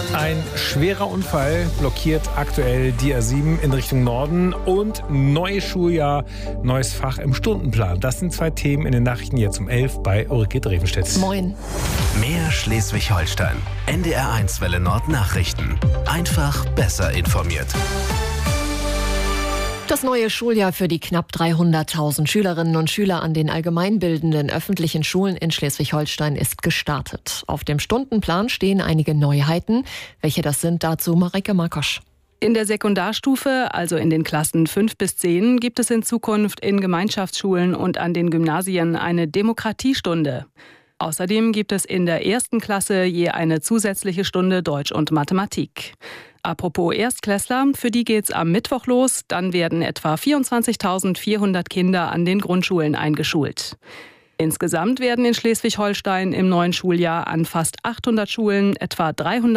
Ein schwerer Unfall blockiert aktuell die A7 in Richtung Norden und neues Schuljahr, neues Fach im Stundenplan. Das sind zwei Themen in den Nachrichten jetzt um 11 bei Ulrike Drevenstedt. Moin. Mehr Schleswig-Holstein. NDR1 Welle Nord Nachrichten. Einfach besser informiert. Das neue Schuljahr für die knapp 300.000 Schülerinnen und Schüler an den allgemeinbildenden öffentlichen Schulen in Schleswig-Holstein ist gestartet. Auf dem Stundenplan stehen einige Neuheiten. Welche das sind, dazu Mareike Markosch. In der Sekundarstufe, also in den Klassen 5 bis 10, gibt es in Zukunft in Gemeinschaftsschulen und an den Gymnasien eine Demokratiestunde. Außerdem gibt es in der 1. Klasse je eine zusätzliche Stunde Deutsch und Mathematik. Apropos Erstklässler, für die geht's am Mittwoch los. Dann werden etwa 24.400 Kinder an den Grundschulen eingeschult. Insgesamt werden in Schleswig-Holstein im neuen Schuljahr an fast 800 Schulen etwa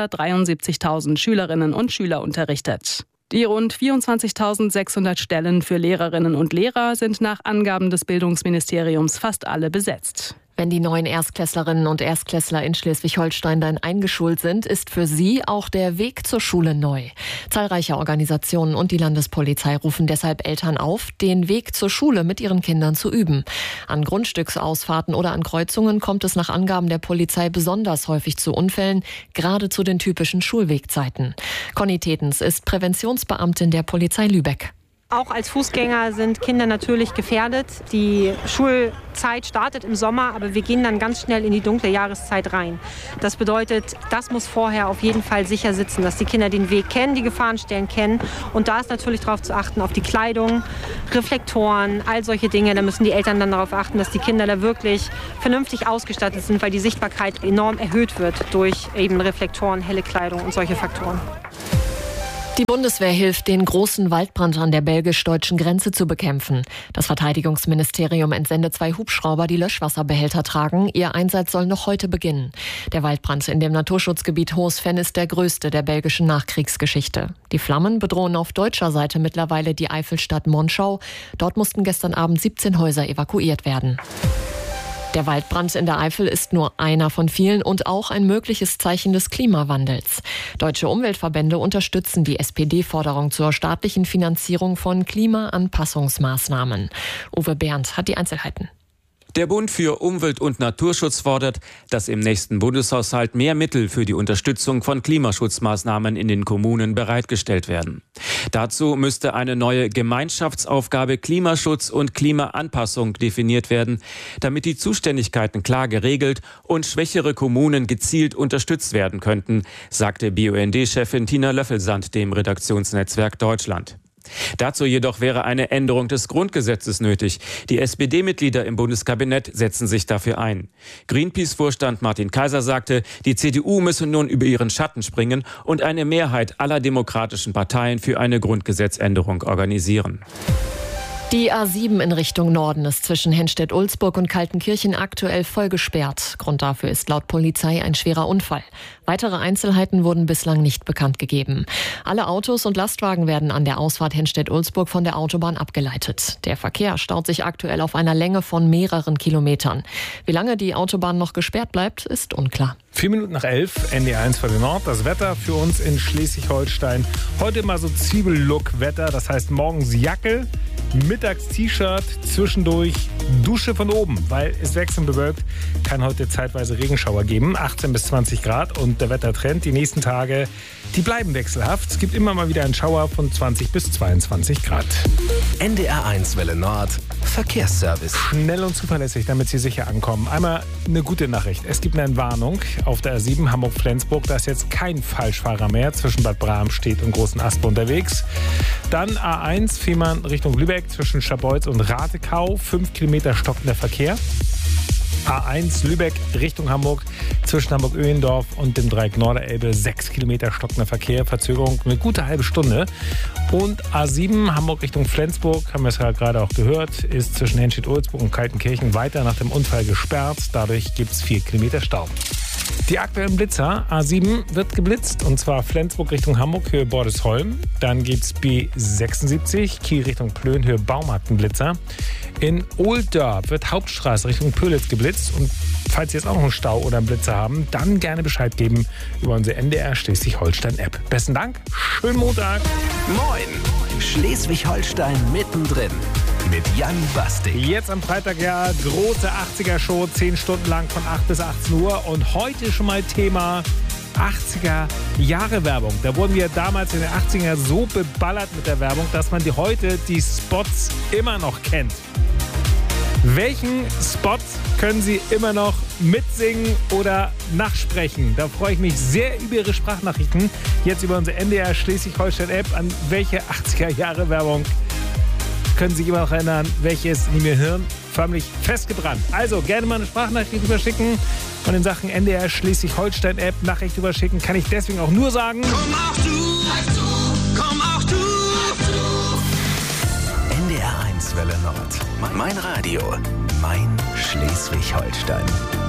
373.000 Schülerinnen und Schüler unterrichtet. Die rund 24.600 Stellen für Lehrerinnen und Lehrer sind nach Angaben des Bildungsministeriums fast alle besetzt. Wenn die neuen Erstklässlerinnen und Erstklässler in Schleswig-Holstein dann eingeschult sind, ist für sie auch der Weg zur Schule neu. Zahlreiche Organisationen und die Landespolizei rufen deshalb Eltern auf, den Weg zur Schule mit ihren Kindern zu üben. An Grundstücksausfahrten oder an Kreuzungen kommt es nach Angaben der Polizei besonders häufig zu Unfällen, gerade zu den typischen Schulwegzeiten. Conny Tetens ist Präventionsbeamtin der Polizei Lübeck. Auch als Fußgänger sind Kinder natürlich gefährdet. Die Schulzeit startet im Sommer, aber wir gehen dann ganz schnell in die dunkle Jahreszeit rein. Das bedeutet, das muss vorher auf jeden Fall sicher sitzen, dass die Kinder den Weg kennen, die Gefahrenstellen kennen. Und da ist natürlich darauf zu achten, auf die Kleidung, Reflektoren, all solche Dinge. Da müssen die Eltern dann darauf achten, dass die Kinder da wirklich vernünftig ausgestattet sind, weil die Sichtbarkeit enorm erhöht wird durch eben Reflektoren, helle Kleidung und solche Faktoren. Die Bundeswehr hilft, den großen Waldbrand an der belgisch-deutschen Grenze zu bekämpfen. Das Verteidigungsministerium entsendet 2 Hubschrauber, die Löschwasserbehälter tragen. Ihr Einsatz soll noch heute beginnen. Der Waldbrand in dem Naturschutzgebiet Hohes-Venn ist der größte der belgischen Nachkriegsgeschichte. Die Flammen bedrohen auf deutscher Seite mittlerweile die Eifelstadt Monschau. Dort mussten gestern Abend 17 Häuser evakuiert werden. Der Waldbrand in der Eifel ist nur einer von vielen und auch ein mögliches Zeichen des Klimawandels. Deutsche Umweltverbände unterstützen die SPD-Forderung zur staatlichen Finanzierung von Klimaanpassungsmaßnahmen. Uwe Berndt hat die Einzelheiten. Der Bund für Umwelt- und Naturschutz fordert, dass im nächsten Bundeshaushalt mehr Mittel für die Unterstützung von Klimaschutzmaßnahmen in den Kommunen bereitgestellt werden. Dazu müsste eine neue Gemeinschaftsaufgabe Klimaschutz und Klimaanpassung definiert werden, damit die Zuständigkeiten klar geregelt und schwächere Kommunen gezielt unterstützt werden könnten, sagte BUND-Chefin Tina Löffelsand dem Redaktionsnetzwerk Deutschland. Dazu jedoch wäre eine Änderung des Grundgesetzes nötig. Die SPD-Mitglieder im Bundeskabinett setzen sich dafür ein. Greenpeace-Vorstand Martin Kaiser sagte, die CDU müsse nun über ihren Schatten springen und eine Mehrheit aller demokratischen Parteien für eine Grundgesetzänderung organisieren. Die A7 in Richtung Norden ist zwischen Henstedt-Ulzburg und Kaltenkirchen aktuell voll gesperrt. Grund dafür ist laut Polizei ein schwerer Unfall. Weitere Einzelheiten wurden bislang nicht bekannt gegeben. Alle Autos und Lastwagen werden an der Ausfahrt Henstedt-Ulzburg von der Autobahn abgeleitet. Der Verkehr staut sich aktuell auf einer Länge von mehreren Kilometern. Wie lange die Autobahn noch gesperrt bleibt, ist unklar. 4 Minuten nach 11, NDR1 Welle Nord. Das Wetter für uns in Schleswig-Holstein. Heute mal so Zwiebellook-Wetter, das heißt morgens Jacke, mittags T-Shirt, zwischendurch Dusche von oben, weil es wechselnd bewölkt, kann heute zeitweise Regenschauer geben, 18 bis 20 Grad und der Wettertrend die nächsten Tage, die bleiben wechselhaft. Es gibt immer mal wieder einen Schauer von 20 bis 22 Grad. NDR1 Welle Nord Verkehrsservice. Schnell und zuverlässig, damit Sie sicher ankommen. Einmal eine gute Nachricht. Es gibt eine Entwarnung auf der A7 Hamburg-Flensburg. Da ist jetzt kein Falschfahrer mehr zwischen Bad Bramstedt und Großen Aspe unterwegs. Dann A1 Fehmarn Richtung Lübeck zwischen Scharbeutz und Ratekau. 5 Kilometer stockender Verkehr. A1 Lübeck Richtung Hamburg zwischen Hamburg-Öhlendorf und dem Dreieck Norderelbe 6 Kilometer stockender Verkehr, Verzögerung eine gute halbe Stunde. Und A7 Hamburg Richtung Flensburg, haben wir es ja gerade auch gehört, ist zwischen Henstedt-Ulzburg und Kaltenkirchen weiter nach dem Unfall gesperrt. Dadurch gibt es 4 Kilometer Stau. Die aktuellen Blitzer, A7 wird geblitzt, und zwar Flensburg Richtung Hamburg, Höhe Bordesholm. Dann gibt's B76, Kiel Richtung Plön, Höhe Baumarktenblitzer. In Ohldorf wird Hauptstraße Richtung Pölitz geblitzt. Und falls Sie jetzt auch noch einen Stau oder einen Blitzer haben, dann gerne Bescheid geben über unsere NDR Schleswig-Holstein-App. Besten Dank, schönen Montag. Moin, Schleswig-Holstein mittendrin. Mit Jan Bastik. Jetzt am Freitag große 80er-Show, 10 Stunden lang von 8 bis 18 Uhr. Und heute schon mal Thema 80er-Jahre-Werbung. Da wurden wir damals in den 80er so beballert mit der Werbung, dass man heute die Spots immer noch kennt. Welchen Spot können Sie immer noch mitsingen oder nachsprechen? Da freue ich mich sehr über Ihre Sprachnachrichten. Jetzt über unsere NDR Schleswig-Holstein-App. An welche 80er-Jahre-Werbung können Sie sich immer noch erinnern, welches in Ihr Hirn förmlich festgebrannt. Also gerne mal eine Sprachnachricht überschicken und in Sachen NDR Schleswig-Holstein-App Nachricht überschicken, kann ich deswegen auch nur sagen: Komm auch du, komm auch du. NDR 1 Welle Nord. Mein Radio, mein Schleswig-Holstein.